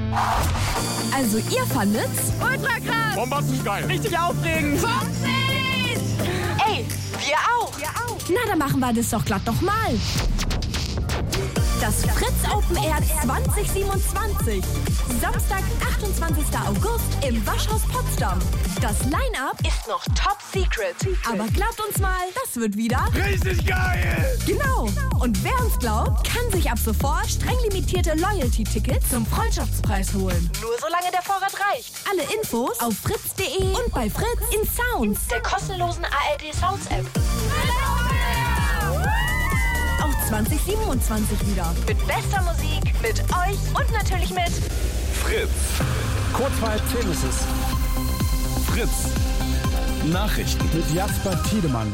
Also ihr fandet's? Ultra krass! Bombastisch geil! Richtig aufregend! 50! Ey, wir auch! Na, dann machen wir das doch glatt nochmal. Das Fritz Open Air 2027. Samstag, 28. August im Waschhaus Potsdam. Das Line-Up Ist noch top secret. aber glaubt uns mal, das wird wieder Richtig geil! genau. Und wer uns glaubt, kann sich ab sofort streng limitierte Loyalty-Tickets zum Freundschaftspreis holen. Nur solange der Vorrat reicht. Alle Infos auf fritz.de und bei Fritz in Sounds. Der kostenlosen ARD Sounds App. Auch 2027 wieder. Mit bester Musik, mit euch und natürlich mit Fritz. Kurz vor 10 ist es. Fritz. Nachrichten. Mit Jasper Tiedemann.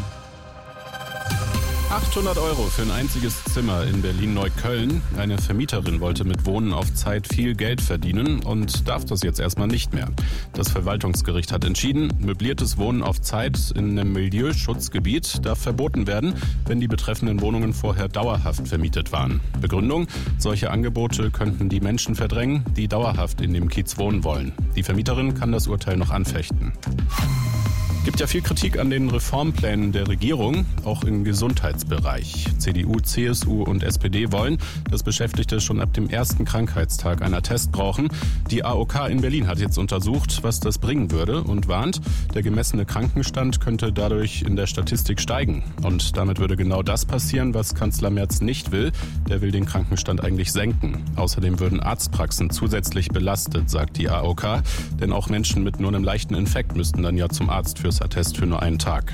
800 € für ein einziges Zimmer in Berlin-Neukölln. Eine Vermieterin wollte mit Wohnen auf Zeit viel Geld verdienen und darf das jetzt erstmal nicht mehr. Das Verwaltungsgericht hat entschieden, möbliertes Wohnen auf Zeit in einem Milieuschutzgebiet darf verboten werden, wenn die betreffenden Wohnungen vorher dauerhaft vermietet waren. Begründung: Solche Angebote könnten die Menschen verdrängen, die dauerhaft in dem Kiez wohnen wollen. Die Vermieterin kann das Urteil noch anfechten. Gibt ja viel Kritik an den Reformplänen der Regierung, auch im Gesundheitsbereich. CDU, CSU und SPD wollen, dass Beschäftigte schon ab dem ersten Krankheitstag einen Attest brauchen. Die AOK in Berlin hat jetzt untersucht, was das bringen würde und warnt, der gemessene Krankenstand könnte dadurch in der Statistik steigen. Und damit würde genau das passieren, was Kanzler Merz nicht will. Der will den Krankenstand eigentlich senken. Außerdem würden Arztpraxen zusätzlich belastet, sagt die AOK. Denn auch Menschen mit nur einem leichten Infekt müssten dann ja zum Arzt fürs Attest für nur einen Tag.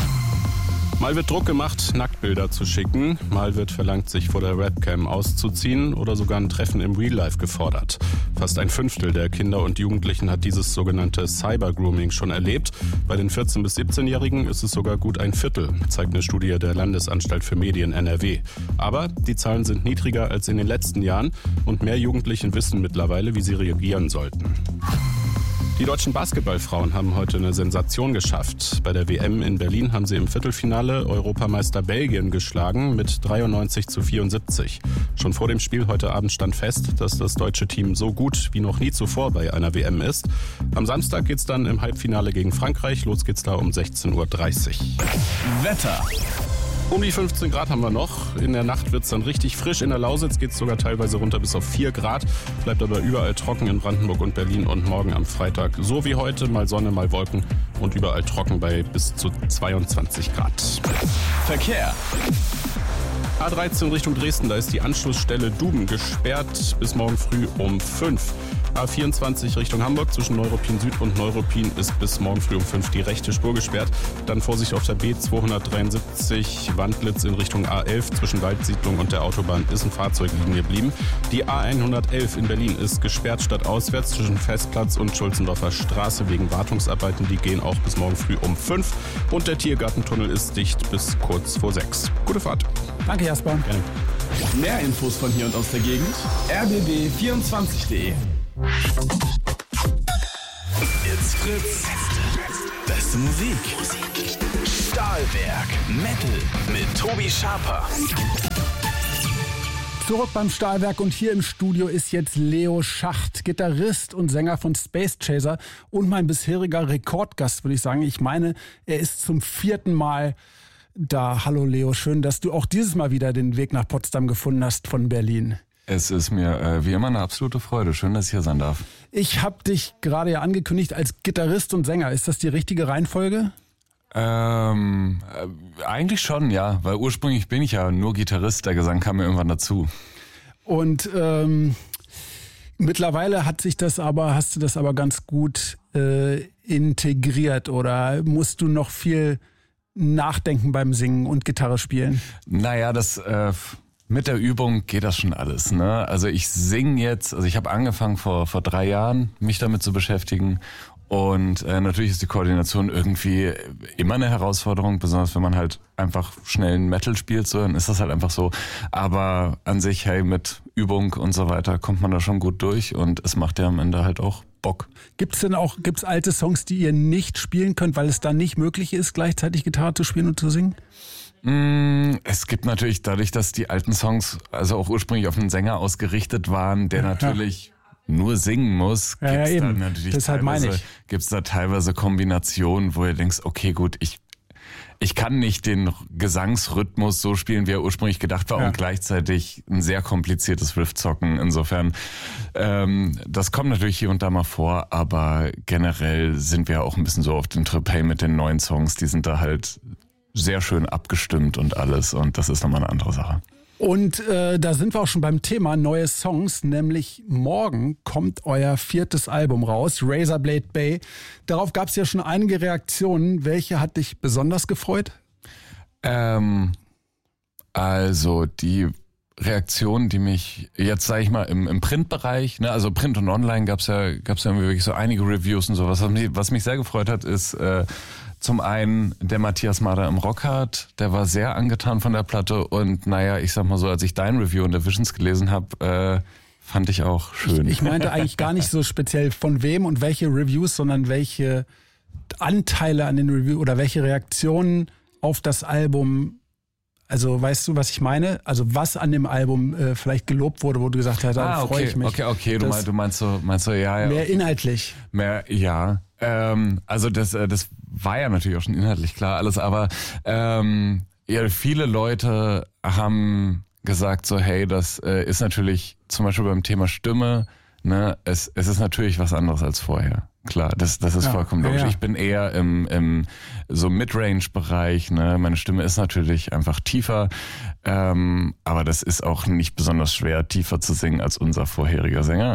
Mal wird Druck gemacht, Nacktbilder zu schicken. Mal wird verlangt, sich vor der Webcam auszuziehen oder sogar ein Treffen im Real Life gefordert. Fast ein Fünftel der Kinder und Jugendlichen hat dieses sogenannte Cyber-Grooming schon erlebt. Bei den 14- bis 17-Jährigen ist es sogar gut ein Viertel, zeigt eine Studie der Landesanstalt für Medien NRW. Aber die Zahlen sind niedriger als in den letzten Jahren und mehr Jugendliche wissen mittlerweile, wie sie reagieren sollten. Die deutschen Basketballfrauen haben heute eine Sensation geschafft. Bei der WM in Berlin haben sie im Viertelfinale Europameister Belgien geschlagen mit 93:74. Schon vor dem Spiel heute Abend stand fest, dass das deutsche Team so gut wie noch nie zuvor bei einer WM ist. Am Samstag geht's dann im Halbfinale gegen Frankreich. Los geht's da um 16:30 Uhr. Wetter. Um die 15 Grad haben wir noch. In der Nacht wird's dann richtig frisch. In der Lausitz geht's sogar teilweise runter bis auf 4 Grad. Bleibt aber überall trocken in Brandenburg und Berlin und morgen am Freitag so wie heute. Mal Sonne, mal Wolken und überall trocken bei bis zu 22 Grad. Verkehr. A13 Richtung Dresden, da ist die Anschlussstelle Duben gesperrt bis morgen früh um 5. A24 Richtung Hamburg zwischen Neuruppin Süd und Neuruppin ist bis morgen früh um 5 die rechte Spur gesperrt. Dann Vorsicht auf der B273 Wandlitz in Richtung A11 zwischen Waldsiedlung und der Autobahn ist ein Fahrzeug liegen geblieben. Die A111 in Berlin ist gesperrt stadtauswärts zwischen Festplatz und Schulzendorfer Straße wegen Wartungsarbeiten. Die gehen auch bis morgen früh um 5. Und der Tiergartentunnel ist dicht bis kurz vor 6. Gute Fahrt. Danke, Jasper. Gerne. Mehr Infos von hier und aus der Gegend. rbb24.de. It's Fritz. Beste Musik. Stahlwerk. Metal mit Tobi Schaper. Zurück beim Stahlwerk und hier im Studio ist jetzt Leo Schacht, Gitarrist und Sänger von Space Chaser und mein bisheriger Rekordgast, würde ich sagen. Ich meine, er ist zum 4. Mal da. Hallo Leo, schön, dass du auch dieses Mal wieder den Weg nach Potsdam gefunden hast von Berlin. Es ist mir wie immer eine absolute Freude. Schön, dass ich hier sein darf. Ich habe dich gerade ja angekündigt als Gitarrist und Sänger. Ist das die richtige Reihenfolge? Eigentlich schon, ja. Weil ursprünglich bin ich ja nur Gitarrist. Der Gesang kam mir irgendwann dazu. Und mittlerweile hast du das aber ganz gut integriert. Oder musst du noch viel nachdenken beim Singen und Gitarre spielen? Naja, mit der Übung geht das schon alles, ne? Also ich singe jetzt, ich habe angefangen vor 3 Jahren, mich damit zu beschäftigen. Und natürlich ist die Koordination irgendwie immer eine Herausforderung, besonders wenn man halt einfach schnell Metal spielt, so, dann ist das halt einfach so. Aber an sich, hey, mit Übung und so weiter kommt man da schon gut durch und es macht ja am Ende halt auch Bock. Gibt's alte Songs, die ihr nicht spielen könnt, weil es dann nicht möglich ist, gleichzeitig Gitarre zu spielen und zu singen? Es gibt natürlich dadurch, dass die alten Songs also auch ursprünglich auf einen Sänger ausgerichtet waren, der natürlich nur singen muss, Ja, gibt's da eben. natürlich Deshalb meine ich. gibt's da teilweise Kombinationen, wo ihr denkst, okay, gut, ich kann nicht den Gesangsrhythmus so spielen, wie er ursprünglich gedacht war und gleichzeitig ein sehr kompliziertes Riff zocken. Insofern, das kommt natürlich hier und da mal vor, aber generell sind wir auch ein bisschen so auf den Trip, hey, mit den neuen Songs, die sind da halt sehr schön abgestimmt und alles und das ist nochmal eine andere Sache. Und da sind wir auch schon beim Thema neue Songs, nämlich morgen kommt euer 4. Album raus, Razorblade Bay. Darauf gab es ja schon einige Reaktionen. Welche hat dich besonders gefreut? Also die Reaktionen, die mich jetzt, sage ich mal, im Printbereich, ne, also Print und Online gab's ja irgendwie wirklich so einige Reviews und sowas. Was mich sehr gefreut hat, ist zum einen der Matthias Mader im Rockhard, der war sehr angetan von der Platte und naja, ich sag mal so, als ich dein Review in der Visions gelesen habe, fand ich auch schön. Ich meinte eigentlich gar nicht so speziell von wem und welche Reviews, sondern welche Anteile an den Reviews oder welche Reaktionen auf das Album. Also weißt du, was ich meine? Also was an dem Album vielleicht gelobt wurde, wo du gesagt hast, da freue ich mich. Okay, du meinst so, ja. Mehr inhaltlich. Ja. Also das war ja natürlich auch schon inhaltlich klar alles, aber viele Leute haben gesagt so, hey, das ist natürlich zum Beispiel beim Thema Stimme, ne, es ist natürlich was anderes als vorher. Klar, das ist vollkommen logisch. Ja. Ich bin eher im so Midrange-Bereich, ne? Meine Stimme ist natürlich einfach tiefer, aber das ist auch nicht besonders schwer, tiefer zu singen als unser vorheriger Sänger.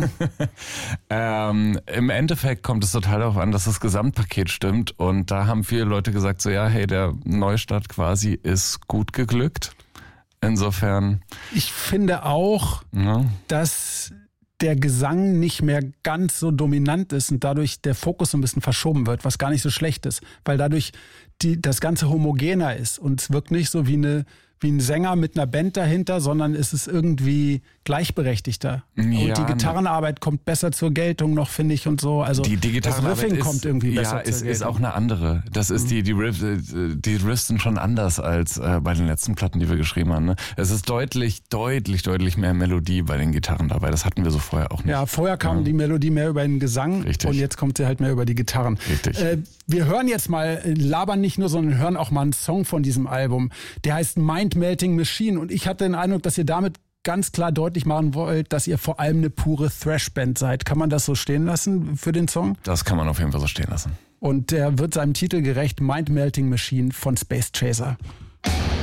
Im Endeffekt kommt es total darauf an, dass das Gesamtpaket stimmt und da haben viele Leute gesagt so, ja, hey, der Neustart quasi ist gut geglückt. Insofern. Ich finde auch, dass der Gesang nicht mehr ganz so dominant ist und dadurch der Fokus so ein bisschen verschoben wird, was gar nicht so schlecht ist, weil dadurch das Ganze homogener ist und es wirkt nicht so wie ein Sänger mit einer Band dahinter, sondern es ist irgendwie gleichberechtigter. Ja, und die Gitarrenarbeit kommt besser zur Geltung noch, finde ich, und so. Also die das Gitarrenarbeit Riffing kommt irgendwie besser zur Geltung. ist auch eine andere. Das ist die Riffs sind schon anders als bei den letzten Platten, die wir geschrieben haben. Ne? Es ist deutlich mehr Melodie bei den Gitarren dabei. Das hatten wir so vorher auch nicht. Ja, vorher kam die Melodie mehr über den Gesang. Richtig. Und jetzt kommt sie halt mehr über die Gitarren. Richtig. Wir hören jetzt mal, labern nicht nur, sondern hören auch mal einen Song von diesem Album. Der heißt Mind Melting Machine und ich hatte den Eindruck, dass ihr damit ganz klar deutlich machen wollt, dass ihr vor allem eine pure Thrash-Band seid. Kann man das so stehen lassen für den Song? Das kann man auf jeden Fall so stehen lassen. Und der wird seinem Titel gerecht, Mind Melting Machine von Space Chaser.